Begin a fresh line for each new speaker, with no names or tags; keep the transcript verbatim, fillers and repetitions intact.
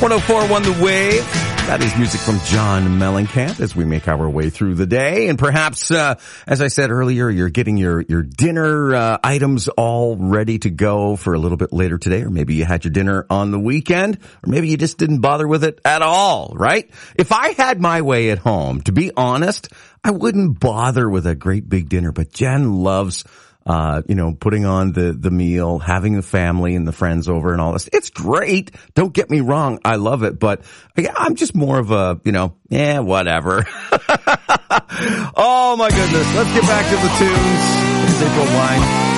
one oh four point one The Wave. That is music from John Mellencamp as we make our way through the day. And perhaps, uh, as I said earlier, you're getting your, your dinner, uh, items all ready to go for a little bit later today. Or maybe you had your dinner on the weekend, or maybe you just didn't bother with it at all, right? If I had my way at home, to be honest, I wouldn't bother with a great big dinner, but Jen loves Uh, you know, putting on the, the meal, having the family and the friends over and all this. It's great. Don't get me wrong. I love it, but yeah, I'm just more of a, you know, yeah, whatever. Oh my goodness. Let's get back to the tunes. Here's April Wine.